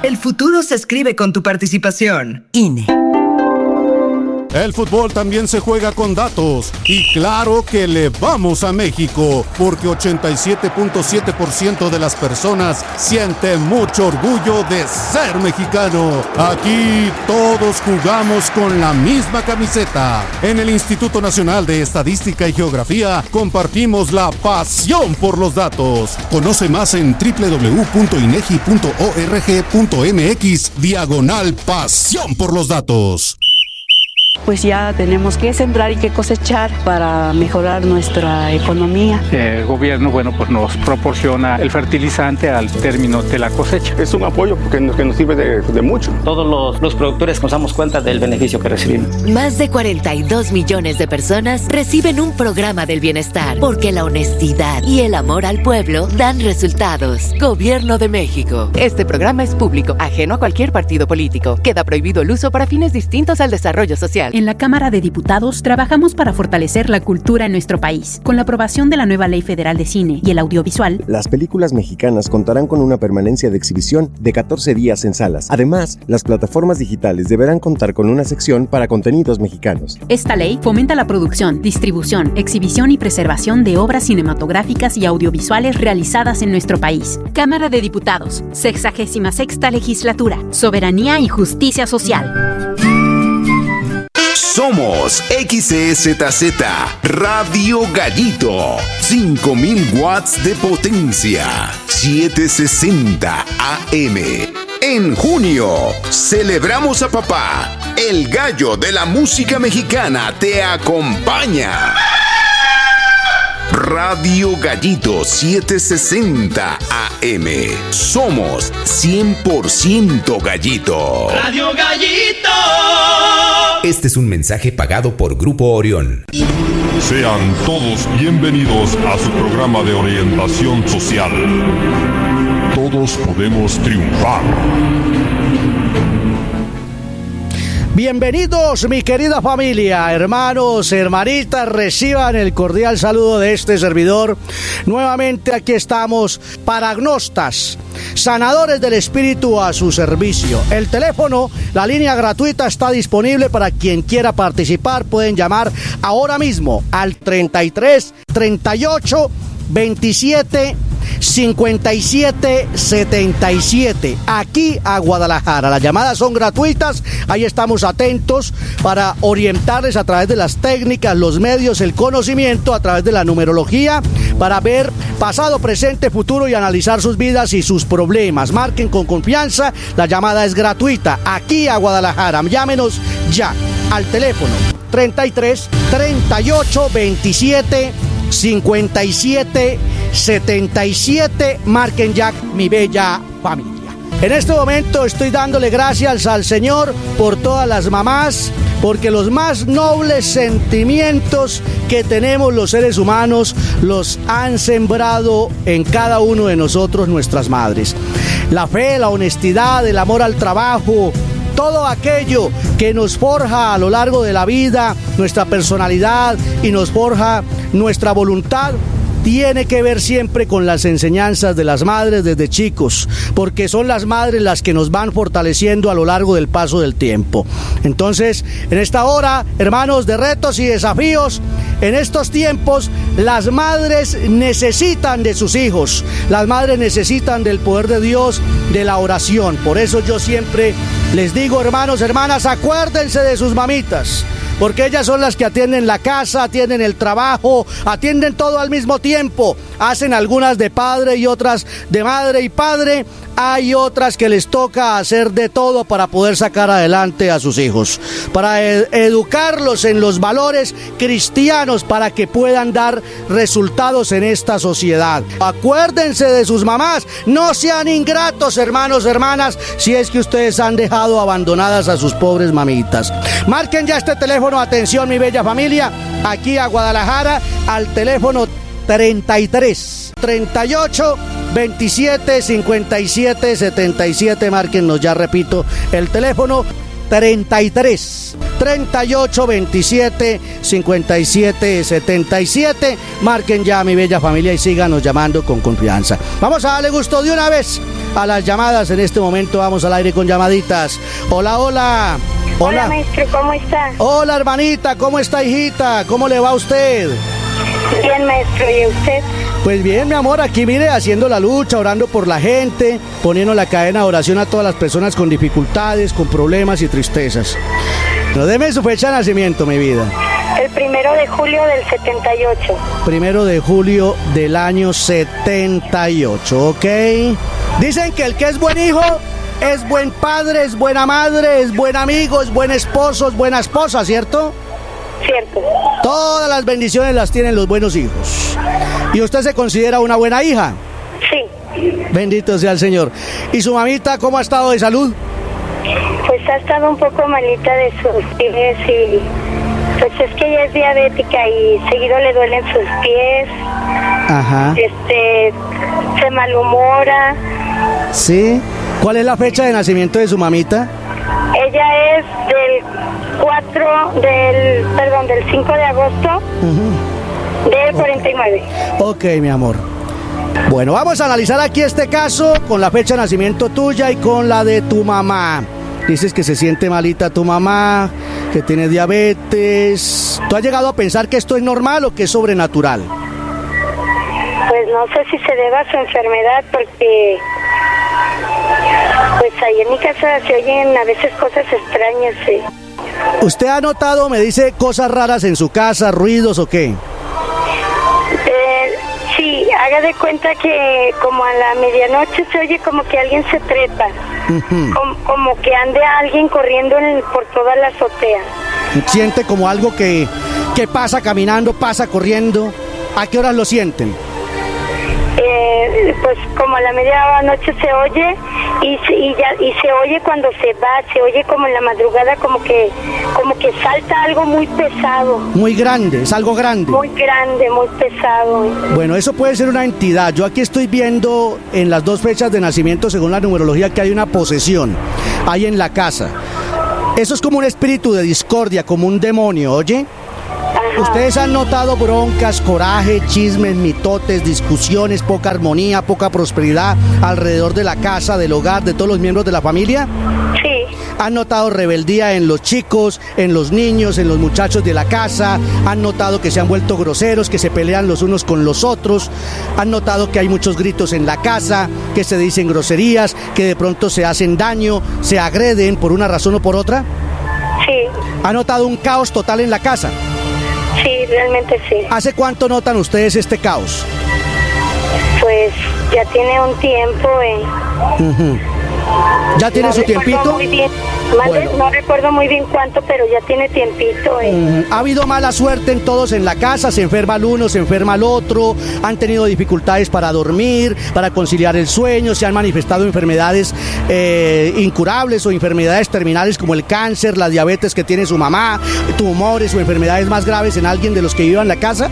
El futuro se escribe con tu participación. INE. El fútbol también se juega con datos. Y claro que le vamos a México, porque 87.7% de las personas sienten mucho orgullo de ser mexicano. Aquí todos jugamos con la misma camiseta. En el Instituto Nacional de Estadística y Geografía compartimos la pasión por los datos. Conoce más en www.inegi.org.mx/pasión por los datos. Pues ya tenemos que sembrar y que cosechar para mejorar nuestra economía. El gobierno, pues nos proporciona el fertilizante al término de la cosecha. Es un apoyo que nos sirve de mucho. Todos los productores nos damos cuenta del beneficio que recibimos. Más de 42 millones de personas reciben un programa del bienestar, porque la honestidad y el amor al pueblo dan resultados. Gobierno de México. Este programa es público, ajeno a cualquier partido político. Queda prohibido el uso para fines distintos al desarrollo social. En la Cámara de Diputados trabajamos para fortalecer la cultura en nuestro país. Con la aprobación de la nueva Ley Federal de Cine y el Audiovisual, las películas mexicanas contarán con una permanencia de exhibición de 14 días en salas. Además, las plataformas digitales deberán contar con una sección para contenidos mexicanos. Esta ley fomenta la producción, distribución, exhibición y preservación de obras cinematográficas y audiovisuales realizadas en nuestro país. Cámara de Diputados, 66ª Legislatura, Soberanía y Justicia Social. Somos XEZZ Radio Gallito, 5000 watts de potencia, 760 AM. En junio, celebramos a papá. El gallo de la música mexicana te acompaña. Radio Gallito 760 AM. Somos 100% Gallito. Radio Gallito. Este es un mensaje pagado por Grupo Orión. Sean todos bienvenidos a su programa de orientación social. Todos podemos triunfar. Bienvenidos, mi querida familia, hermanos, hermanitas, reciban el cordial saludo de este servidor. Nuevamente aquí estamos, paragnostas, sanadores del espíritu a su servicio. El teléfono, la línea gratuita está disponible para quien quiera participar. Pueden llamar ahora mismo al 33 38 27 57 77 aquí a Guadalajara. Las llamadas son gratuitas, ahí estamos atentos para orientarles a través de las técnicas, los medios, el conocimiento, a través de la numerología, para ver pasado, presente, futuro y analizar sus vidas y sus problemas. Marquen con confianza, la llamada es gratuita aquí a Guadalajara. Llámenos ya al teléfono 33 38 27 57 77. Marquen ya, mi bella familia. En este momento estoy dándole gracias al Señor por todas las mamás, porque los más nobles sentimientos que tenemos los seres humanos los han sembrado en cada uno de nosotros nuestras madres. La fe, la honestidad, el amor al trabajo, todo aquello que nos forja a lo largo de la vida, nuestra personalidad y nos forja nuestra voluntad, tiene que ver siempre con las enseñanzas de las madres desde chicos, porque son las madres las que nos van fortaleciendo a lo largo del paso del tiempo. Entonces, en esta hora, hermanos, de retos y desafíos, en estos tiempos, las madres necesitan de sus hijos, las madres necesitan del poder de Dios, de la oración. Por eso yo siempre les digo, hermanos, hermanas, acuérdense de sus mamitas, porque ellas son las que atienden la casa, atienden el trabajo, atienden todo al mismo tiempo. Hacen algunas de padre y otras de madre y padre. Hay otras que les toca hacer de todo para poder sacar adelante a sus hijos, para educarlos en los valores cristianos, para que puedan dar resultados en esta sociedad. Acuérdense de sus mamás, no sean ingratos, hermanos, hermanas, si es que ustedes han dejado abandonadas a sus pobres mamitas. Marquen ya este teléfono, atención, mi bella familia, aquí a Guadalajara, al teléfono 33 38 27 57 77. Márquennos ya, repito, el teléfono 33 38 27 57 77. Marquen ya, mi bella familia, y síganos llamando con confianza. Vamos a darle gusto de una vez a las llamadas. En este momento vamos al aire con llamaditas. Hola, hola. Hola, maestro, ¿cómo está? Hola, hermanita, ¿cómo está, hijita? ¿Cómo le va a usted? Bien, maestro, ¿y usted? Pues bien, mi amor, aquí mire, haciendo la lucha, orando por la gente, poniendo la cadena de oración a todas las personas con dificultades, con problemas y tristezas. No, deme su fecha de nacimiento, mi vida. El 1 de julio del 78. 1 de julio del año 78, ¿ok? Dicen que el que es buen hijo es buen padre, es buena madre, es buen amigo, es buen esposo, es buena esposa, ¿cierto? Cierto. Todas las bendiciones las tienen los buenos hijos. ¿Y usted se considera una buena hija? Sí. Bendito sea el Señor. ¿Y su mamita cómo ha estado de salud? Pues ha estado un poco malita de sus pies y... Pues es que ella es diabética y seguido le duelen sus pies. Ajá. Se malhumora. ¿Sí? ¿Cuál es la fecha de nacimiento de su mamita? Ella es del 5 de agosto del 49. Ok, mi amor. Bueno, vamos a analizar aquí este caso con la fecha de nacimiento tuya y con la de tu mamá. Dices que se siente malita tu mamá, que tiene diabetes. ¿Tú has llegado a pensar que esto es normal o que es sobrenatural? Pues no sé si se deba a su enfermedad porque... Pues ahí en mi casa se oyen a veces cosas extrañas, sí. ¿Usted ha notado, me dice, cosas raras en su casa, ruidos o qué? Sí, haga de cuenta que como a la medianoche se oye como que alguien se trepa. Como que ande alguien corriendo por toda la azotea. ¿Siente como algo que pasa caminando, pasa corriendo? ¿A qué horas lo sienten? Pues como a la medianoche se oye y se oye cuando se va, se oye como en la madrugada como que salta algo muy pesado. Muy grande, es algo grande. Muy grande, muy pesado. Bueno, eso puede ser una entidad. Yo aquí estoy viendo en las dos fechas de nacimiento, según la numerología, que hay una posesión ahí en la casa. Eso es como un espíritu de discordia, como un demonio, ¿oye? Ajá. ¿Ustedes han notado broncas, coraje, chismes, mitotes, discusiones, poca armonía, poca prosperidad alrededor de la casa, del hogar, de todos los miembros de la familia? Sí. ¿Han notado rebeldía en los chicos, en los niños, en los muchachos de la casa? ¿Han notado que se han vuelto groseros, que se pelean los unos con los otros? ¿Han notado que hay muchos gritos en la casa, que se dicen groserías, que de pronto se hacen daño, se agreden por una razón o por otra? Sí. ¿Han notado un caos total en la casa? Sí, realmente sí. ¿Hace cuánto notan ustedes este caos? Pues ya tiene un tiempo. ¿Ya tiene su tiempito? Muy bien. Bueno. No recuerdo muy bien cuánto, pero ya tiene tiempito. ¿Ha habido mala suerte en todos en la casa? ¿Se enferma el uno, se enferma el otro? ¿Han tenido dificultades para dormir, para conciliar el sueño? ¿Se han manifestado enfermedades incurables o enfermedades terminales como el cáncer, la diabetes que tiene su mamá, tumores o enfermedades más graves en alguien de los que vivan en la casa?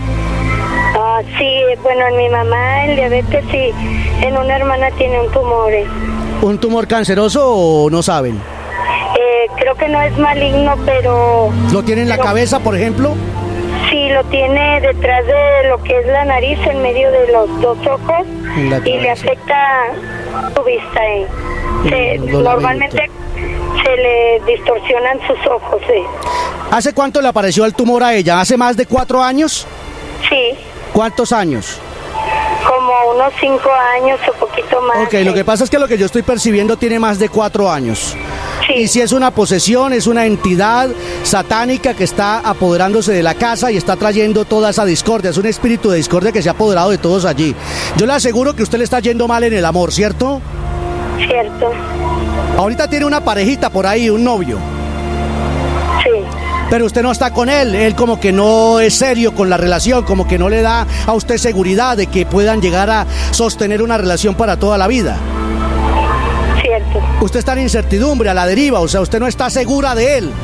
Sí, bueno, en mi mamá el diabetes y en una hermana tiene un tumor. ¿Un tumor canceroso o no saben? Creo que no es maligno, pero... ¿Lo tiene en la cabeza, por ejemplo? Sí, lo tiene detrás de lo que es la nariz, en medio de los dos ojos, y le afecta su vista. Normalmente se le distorsionan sus ojos. ¿Hace cuánto le apareció el tumor a ella? ¿Hace más de 4 años? Sí. ¿Cuántos años? Como unos 5 años o poquito más. Ok, lo que pasa es que lo que yo estoy percibiendo tiene más de 4 años. Sí. Y si es una posesión, es una entidad satánica que está apoderándose de la casa y está trayendo toda esa discordia. Es un espíritu de discordia que se ha apoderado de todos allí. Yo le aseguro que usted le está yendo mal en el amor, ¿cierto? Cierto. Ahorita tiene una parejita por ahí, un novio. Sí. Pero usted no está con él como que no es serio con la relación, como que no le da a usted seguridad de que puedan llegar a sostener una relación para toda la vida. Cierto. Usted está en incertidumbre, a la deriva, o sea, usted no está segura de él.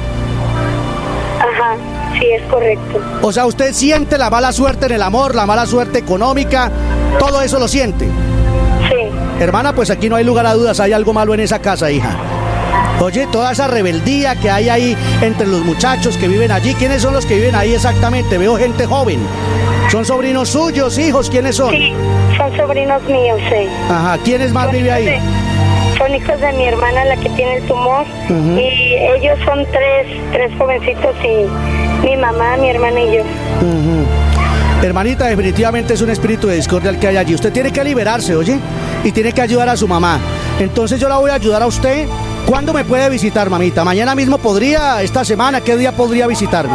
Ajá, sí, es correcto. O sea, usted siente la mala suerte en el amor, la mala suerte económica, todo eso lo siente. Sí. Hermana, pues aquí no hay lugar a dudas, hay algo malo en esa casa, hija. Oye, toda esa rebeldía que hay ahí entre los muchachos que viven allí, ¿quiénes son los que viven ahí exactamente? Veo gente joven. ¿Son sobrinos suyos, hijos? ¿Quiénes son? Sí, son sobrinos míos, sí. Ajá, ¿quiénes más vive ahí? son hijos de mi hermana, la que tiene el tumor, y ellos son tres jovencitos, y mi mamá, mi hermana y yo. Hermanita, definitivamente es un espíritu de discordia el que hay allí. Usted tiene que liberarse, oye, y tiene que ayudar a su mamá. Entonces yo la voy a ayudar a usted. ¿Cuándo me puede visitar, mamita? ¿Mañana mismo podría? ¿Esta semana? ¿Qué día podría visitarme?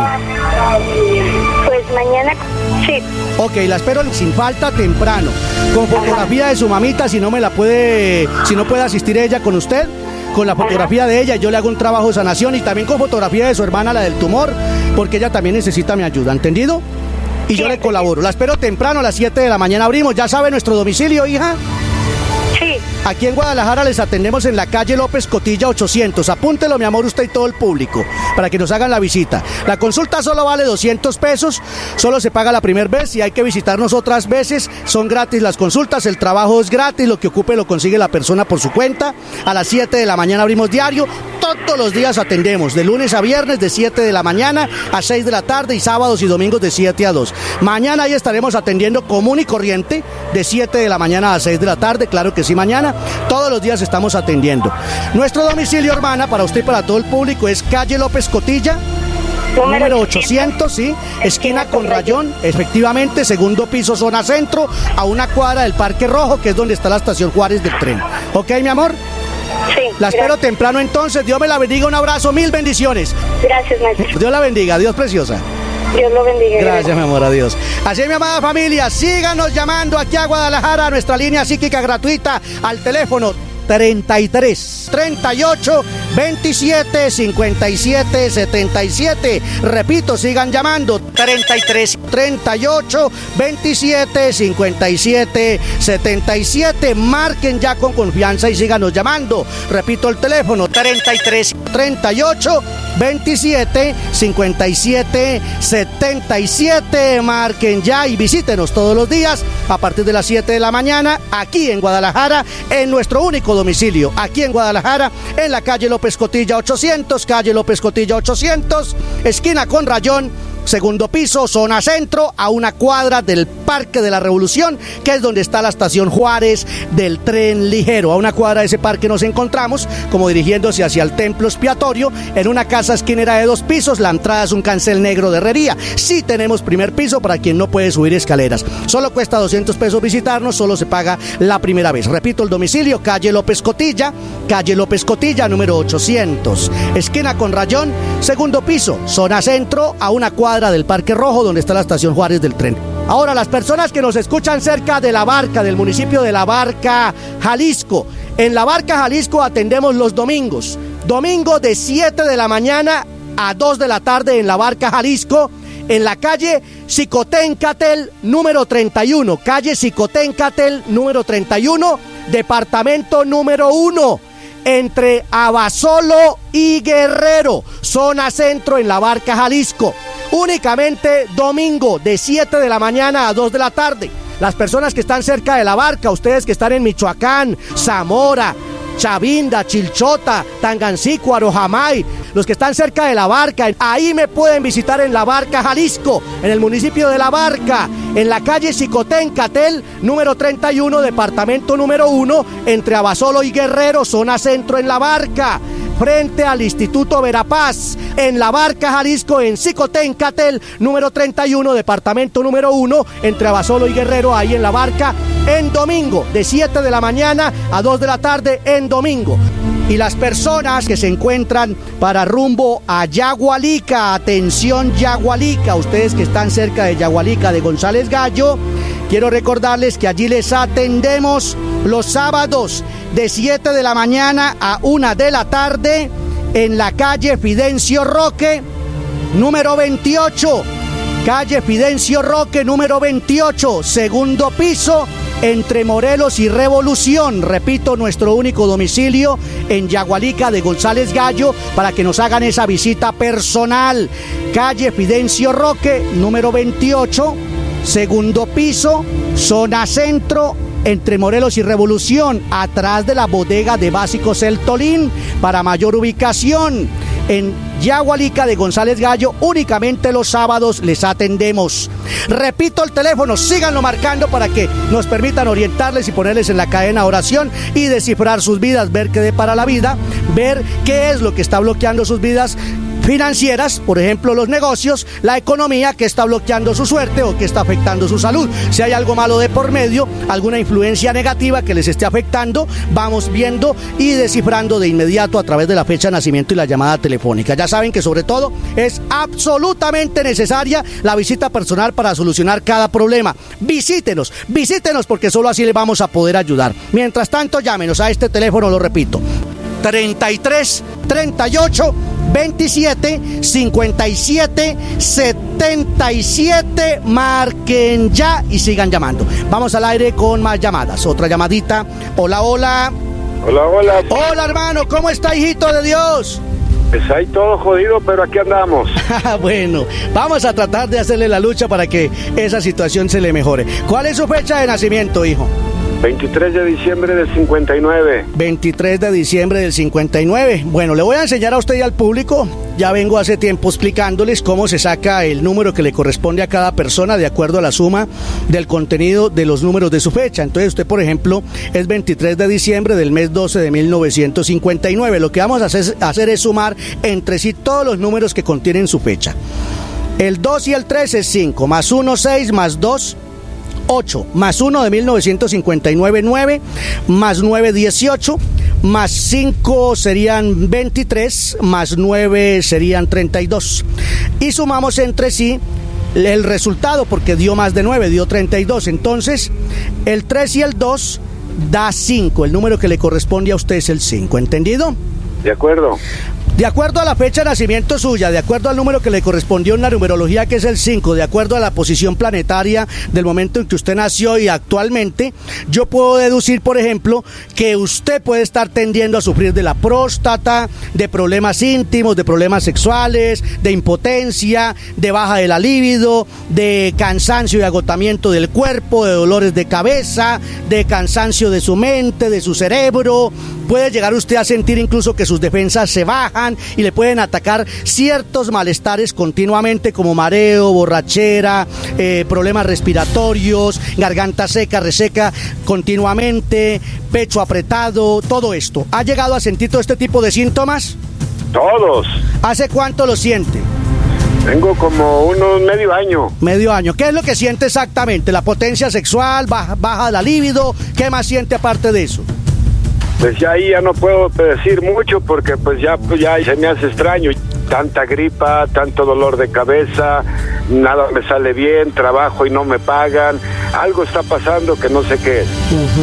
Pues mañana, sí. Ok, la espero sin falta temprano. Con fotografía de su mamita, si no puede asistir ella con usted, con la fotografía de ella, yo le hago un trabajo de sanación, y también con fotografía de su hermana, la del tumor, porque ella también necesita mi ayuda, ¿entendido? Y yo le colaboro. La espero temprano, a las 7 de la mañana abrimos. ¿Ya sabe nuestro domicilio, hija? Sí. Aquí en Guadalajara les atendemos en la calle López Cotilla 800. Apúntelo, mi amor, usted y todo el público, para que nos hagan la visita. La consulta solo vale 200 pesos, solo se paga la primera vez. Si hay que visitarnos otras veces, son gratis las consultas, el trabajo es gratis, lo que ocupe lo consigue la persona por su cuenta. A las 7 de la mañana abrimos diario, todos los días atendemos, de lunes a viernes de 7 de la mañana a 6 de la tarde y sábados y domingos de 7 a 2. Mañana ahí estaremos atendiendo común y corriente, de 7 de la mañana a 6 de la tarde, claro que sí, mañana. Todos los días estamos atendiendo. Nuestro domicilio, hermana, para usted y para todo el público, es calle López Cotilla, número 800, sí, esquina con Rayón, efectivamente, segundo piso, zona centro, a una cuadra del Parque Rojo, que es donde está la estación Juárez del tren. ¿Ok, mi amor? Sí. La espero temprano entonces. Dios me la bendiga, un abrazo, mil bendiciones. Gracias, maestro. Dios la bendiga, Dios preciosa. Dios lo bendiga. Gracias, mi amor, adiós. Así es, mi amada familia, síganos llamando aquí a Guadalajara, a nuestra línea psíquica gratuita, al teléfono 33 38 27 57 77. Repito, sigan llamando 33 38 27 57 77. Marquen ya con confianza y síganos llamando. Repito el teléfono 33 38 27 57 77. Marquen ya y visítenos todos los días a partir de las 7 de la mañana aquí en Guadalajara, en nuestro único domicilio, aquí en Guadalajara, en la calle López Cotilla 800, calle López Cotilla 800, esquina con Rayón, segundo piso, zona centro, a una cuadra del Parque de la Revolución, que es donde está la estación Juárez del tren ligero. A una cuadra de ese parque nos encontramos, como dirigiéndose hacia el templo expiatorio, en una casa esquinera de 2 pisos. La entrada es un cancel negro de herrería. Sí tenemos primer piso para quien no puede subir escaleras. Solo cuesta 200 pesos visitarnos, solo se paga la primera vez. Repito el domicilio, calle López Cotilla, número 800, esquina con Rayón, segundo piso, zona centro, a una cuadra del Parque Rojo, donde está la estación Juárez del tren. Ahora, las personas que nos escuchan cerca de La Barca, del municipio de La Barca, Jalisco. En La Barca, Jalisco, atendemos los domingos. Domingo de 7 de la mañana a 2 de la tarde en La Barca, Jalisco, en la calle Xicoténcatl, número 31. Calle Xicoténcatl, número 31, departamento número 1. Entre Abasolo y Guerrero, zona centro en La Barca, Jalisco. Únicamente domingo de 7 de la mañana a 2 de la tarde. Las personas que están cerca de La Barca, ustedes que están en Michoacán, Zamora, Chavinda, Chilchota, Tangancícuaro, Jamay, los que están cerca de La Barca, ahí me pueden visitar en La Barca, Jalisco, en el municipio de La Barca, en la calle Xicoténcatl, número 31, departamento número 1, entre Abasolo y Guerrero, zona centro en La Barca, frente al Instituto Verapaz, en La Barca, Jalisco, en Xicoténcatl, número 31, departamento número 1, entre Abasolo y Guerrero, ahí en La Barca, en domingo, de 7 de la mañana a 2 de la tarde, en domingo. Y las personas que se encuentran para rumbo a Yagualica, atención Yagualica, ustedes que están cerca de Yagualica de González Gallo, quiero recordarles que allí les atendemos los sábados de 7 de la mañana a 1 de la tarde en la calle Fidencio Roque, número 28. Calle Fidencio Roque, número 28, segundo piso, entre Morelos y Revolución. Repito, nuestro único domicilio en Yagualica de González Gallo, para que nos hagan esa visita personal. Calle Fidencio Roque, número 28, segundo piso, zona centro, entre Morelos y Revolución, atrás de la bodega de básicos El Tolín. Para mayor ubicación, en Yagualica de González Gallo. Únicamente los sábados les atendemos. Repito el teléfono, síganlo marcando para que nos permitan orientarles y ponerles en la cadena oración y descifrar sus vidas, ver qué depara la vida, ver qué es lo que está bloqueando sus vidas financieras, por ejemplo los negocios, la economía, que está bloqueando su suerte o que está afectando su salud. Si hay algo malo de por medio, alguna influencia negativa que les esté afectando, vamos viendo y descifrando de inmediato a través de la fecha de nacimiento y la llamada telefónica. Ya saben que sobre todo es absolutamente necesaria la visita personal para solucionar cada problema. Visítenos porque solo así les vamos a poder ayudar. Mientras tanto, llámenos a este teléfono, lo repito, 33 38 27 57 77. Marquen ya y sigan llamando. Vamos al aire con más llamadas. Otra llamadita. Hola. Hola. Hola, hermano, ¿cómo está, hijito de Dios? Pues ahí todo jodido, pero aquí andamos. Bueno, vamos a tratar de hacerle la lucha para que esa situación se le mejore. ¿Cuál es su fecha de nacimiento, hijo? 23 de diciembre del 59. 23 de diciembre del 59. Bueno, le voy a enseñar a usted y al público. Ya vengo hace tiempo explicándoles cómo se saca el número que le corresponde a cada persona de acuerdo a la suma del contenido de los números de su fecha. Entonces usted, por ejemplo, es 23 de diciembre del mes 12 de 1959. Lo que vamos a hacer es sumar entre sí todos los números que contienen su fecha. El 2 y el 3 es 5, más 1, 6, más 2, 8, más 1 de 1959, 9, más 9, 18, más 5 serían 23, más 9 serían 32. Y sumamos entre sí el resultado, porque dio más de 9, dio 32. Entonces, el 3 y el 2 da 5. El número que le corresponde a usted es el 5, ¿entendido? De acuerdo. De acuerdo a la fecha de nacimiento suya, de acuerdo al número que le correspondió en la numerología, que es el 5, de acuerdo a la posición planetaria del momento en que usted nació y actualmente, yo puedo deducir, por ejemplo, que usted puede estar tendiendo a sufrir de la próstata, de problemas íntimos, de problemas sexuales, de impotencia, de baja de la libido, de cansancio y agotamiento del cuerpo, de dolores de cabeza, de cansancio de su mente, de su cerebro. Puede llegar usted a sentir incluso que sus defensas se bajan y le pueden atacar ciertos malestares continuamente, como mareo, borrachera, problemas respiratorios, garganta seca, reseca continuamente, pecho apretado, todo esto. ¿Ha llegado a sentir todo este tipo de síntomas? Todos. ¿Hace cuánto lo siente? Tengo como unos medio año. Medio año. ¿Qué es lo que siente exactamente? ¿La potencia sexual, baja la libido? ¿Qué más siente aparte de eso? Pues ya ahí ya no puedo decir mucho porque pues ya se me hace extraño. Tanta gripa, tanto dolor de cabeza, nada me sale bien, trabajo y no me pagan. Algo está pasando que no sé qué es.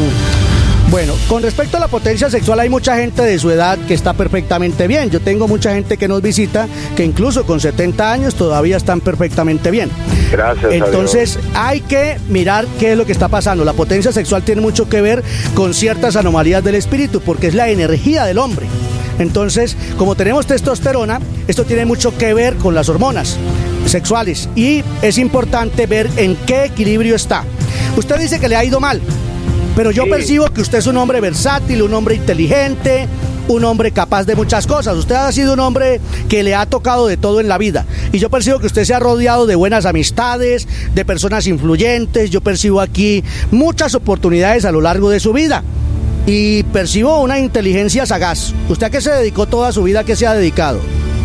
Bueno, con respecto a la potencia sexual, hay mucha gente de su edad que está perfectamente bien. Yo tengo mucha gente que nos visita que incluso con 70 años todavía están perfectamente bien. Gracias. Entonces hay que mirar qué es lo que está pasando. La potencia sexual tiene mucho que ver con ciertas anomalías del espíritu, porque es la energía del hombre. Entonces, como tenemos testosterona, esto tiene mucho que ver con las hormonas sexuales y es importante ver en qué equilibrio está. Usted dice que le ha ido mal, pero yo percibo que usted es un hombre versátil, un hombre inteligente, un hombre capaz de muchas cosas. Usted ha sido un hombre que le ha tocado de todo en la vida. Y yo percibo que usted se ha rodeado de buenas amistades, de personas influyentes. Yo percibo aquí muchas oportunidades a lo largo de su vida. Y percibo una inteligencia sagaz. ¿Usted a qué se dedicó toda su vida? ¿A qué se ha dedicado?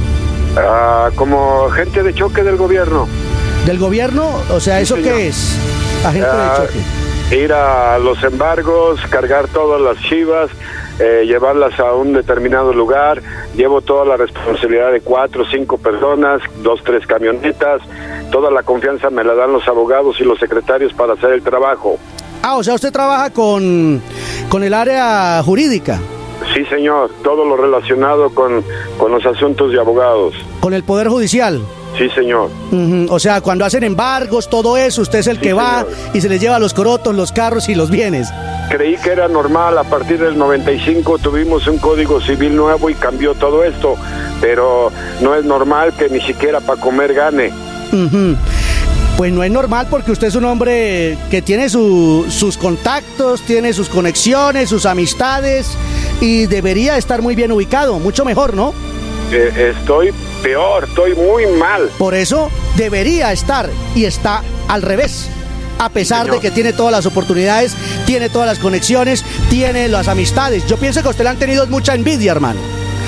Como agente de choque del gobierno. ¿Del gobierno? O sea, ¿eso qué es? Agente de choque. Ir a los embargos, cargar todas las chivas, llevarlas a un determinado lugar. Llevo toda la responsabilidad de 4 o 5 personas, 2 o 3 camionetas. Toda la confianza me la dan los abogados y los secretarios para hacer el trabajo. O sea, usted trabaja con el área jurídica. Sí, señor, todo lo relacionado con los asuntos de abogados. ¿Con el Poder Judicial? Sí, señor. O sea, cuando hacen embargos, todo eso, usted es el que va y se les lleva los corotos, los carros y los bienes. Creí que era normal, a partir del 95 tuvimos un código civil nuevo y cambió todo esto, pero no es normal que ni siquiera para comer gane. Pues no es normal porque usted es un hombre que tiene sus contactos, tiene sus conexiones, sus amistades y debería estar muy bien ubicado, mucho mejor, ¿no? Estoy peor, estoy muy mal. Por eso debería estar y está al revés. A pesar de que tiene todas las oportunidades, tiene todas las conexiones, tiene las amistades. Yo pienso que a usted le han tenido mucha envidia, hermano.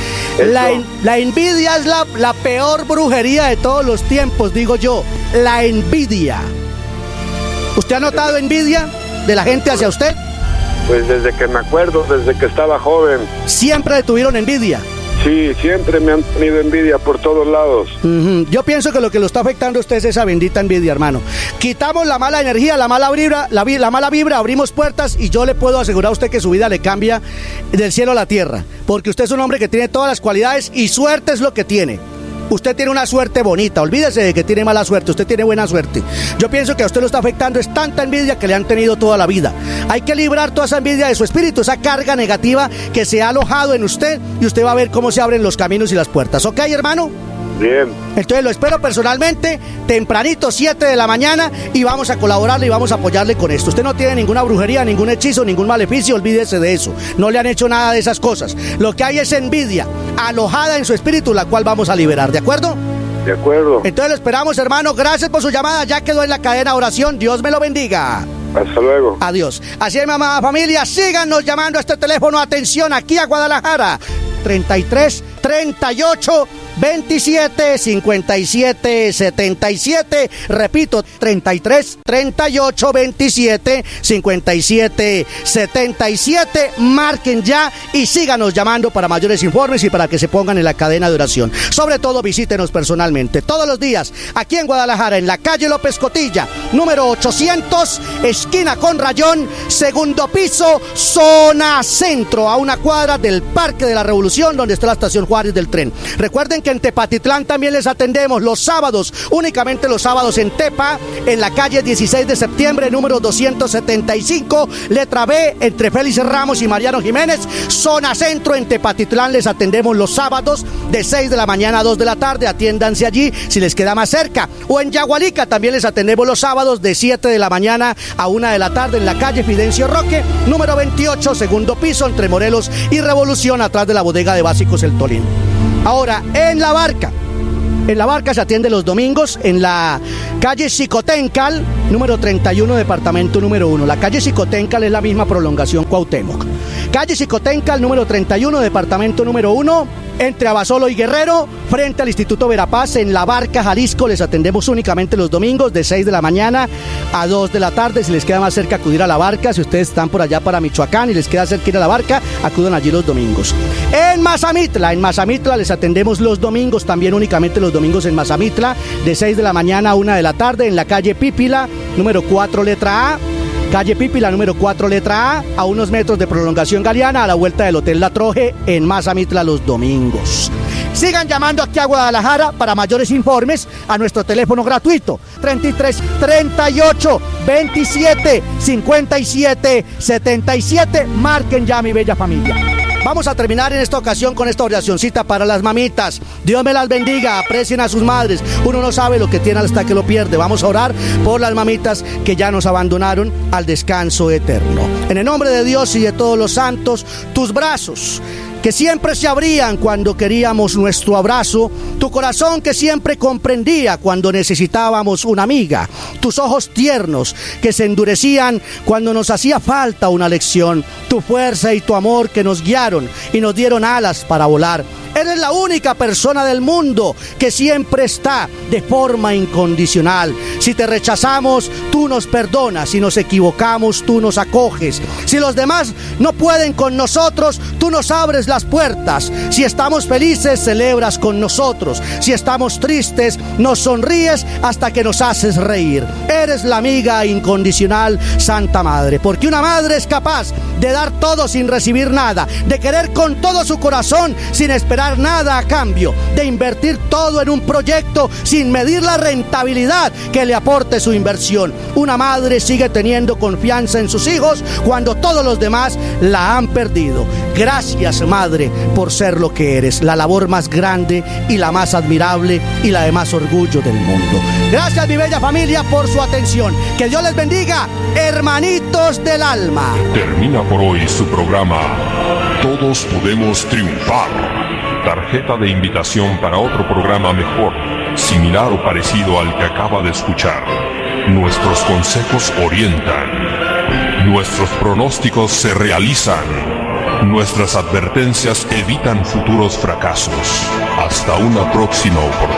La envidia es la peor brujería de todos los tiempos, digo yo. La envidia. ¿Usted ha notado envidia de la gente hacia usted? Pues desde que me acuerdo, desde que estaba joven. ¿Siempre le tuvieron envidia? Sí, siempre me han tenido envidia por todos lados. Yo pienso que lo que lo está afectando a usted es esa bendita envidia, hermano. Quitamos la mala energía, la mala vibra, abrimos puertas y yo le puedo asegurar a usted que su vida le cambia del cielo a la tierra. Porque usted es un hombre que tiene todas las cualidades y suerte es lo que tiene. Usted tiene una suerte bonita, olvídese de que tiene mala suerte, usted tiene buena suerte. Yo pienso que a usted lo está afectando, es tanta envidia que le han tenido toda la vida. Hay que librar toda esa envidia de su espíritu, esa carga negativa que se ha alojado en usted y usted va a ver cómo se abren los caminos y las puertas. ¿Ok, hermano? Bien. Entonces lo espero personalmente, tempranito, 7 de la mañana, y vamos a colaborarle y vamos a apoyarle con esto. Usted no tiene ninguna brujería, ningún hechizo, ningún maleficio, olvídese de eso. No le han hecho nada de esas cosas. Lo que hay es envidia alojada en su espíritu, la cual vamos a liberar, ¿de acuerdo? De acuerdo. Entonces lo esperamos, hermano. Gracias por su llamada, ya quedó en la cadena de oración. Dios me lo bendiga. Hasta luego. Adiós. Así es, mamá, familia, síganos llamando a este teléfono. Atención, aquí a Guadalajara. 33 38 27 57 77. Repito, 33 38 27 57 77. Marquen ya y síganos llamando para mayores informes y para que se pongan en la cadena de oración. Sobre todo, visítenos personalmente todos los días aquí en Guadalajara, en la calle López Cotilla, número 800, esquina con Rayón, segundo piso, zona centro, a una cuadra del Parque de la Revolución, donde está la estación Juárez del tren. Recuerden que en Tepatitlán también les atendemos los sábados, únicamente los sábados en Tepa, en la calle 16 de septiembre, número 275, letra B, entre Félix Ramos y Mariano Jiménez, zona centro. En Tepatitlán les atendemos los sábados de 6 de la mañana a 2 de la tarde, atiéndanse allí si les queda más cerca. O en Yagualica también les atendemos los sábados de 7 de la mañana a 1 de la tarde en la calle Fidencio Roque, número 28, segundo piso, entre Morelos y Revolución, atrás de la bodega de Básicos El Tolín. Ahora, en La Barca se atiende los domingos en la calle Xicoténcal, número 31, departamento número 1. La calle Xicoténcal es la misma prolongación Cuauhtémoc. Calle Xicoténcal, número 31, departamento número 1, entre Abasolo y Guerrero, frente al Instituto Verapaz, en La Barca, Jalisco. Les atendemos únicamente los domingos de 6 de la mañana a 2 de la tarde. Si les queda más cerca, acudir a La Barca. Si ustedes están por allá para Michoacán y les queda cerca ir a La Barca, acudan allí los domingos. En Mazamitla les atendemos los domingos, también únicamente los domingos en Mazamitla, de 6 de la mañana a 1 de la tarde, en la calle Pípila, número 4, letra A. Calle Pípila, número 4, letra A unos metros de prolongación Galeana, a la vuelta del Hotel La Troje, en Mazamitla, los domingos. Sigan llamando aquí a Guadalajara para mayores informes a nuestro teléfono gratuito, 33 38 27 57 77. Marquen ya, mi bella familia. Vamos a terminar en esta ocasión con esta oracioncita para las mamitas. Dios me las bendiga, aprecien a sus madres. Uno no sabe lo que tiene hasta que lo pierde. Vamos a orar por las mamitas que ya nos abandonaron al descanso eterno. En el nombre de Dios y de todos los santos, tus brazos que siempre se abrían cuando queríamos nuestro abrazo, tu corazón que siempre comprendía cuando necesitábamos una amiga, tus ojos tiernos que se endurecían cuando nos hacía falta una lección, tu fuerza y tu amor que nos guiaron y nos dieron alas para volar. Eres la única persona del mundo que siempre está de forma incondicional. Si te rechazamos, tú nos perdonas. Si nos equivocamos, tú nos acoges. Si los demás no pueden con nosotros, tú nos abres las puertas. Si estamos felices, celebras con nosotros. Si estamos tristes, nos sonríes hasta que nos haces reír. Eres la amiga incondicional, Santa Madre, porque una madre es capaz de dar todo sin recibir nada, de querer con todo su corazón sin esperar nada a cambio, de invertir todo en un proyecto sin medir la rentabilidad que le aporte su inversión. Una madre sigue teniendo confianza en sus hijos cuando todos los demás la han perdido. Gracias, Madre, por ser lo que eres, la labor más grande y la más admirable y la de más orgullo del mundo. Gracias, mi bella familia, por su atención. Que Dios les bendiga, hermanitos del alma. Termina por hoy su programa Todos Podemos Triunfar. tarjeta de invitación para otro programa mejor, similar o parecido al que acaba de escuchar. Nuestros consejos orientan. Nuestros pronósticos se realizan. Nuestras advertencias evitan futuros fracasos. Hasta una próxima oportunidad.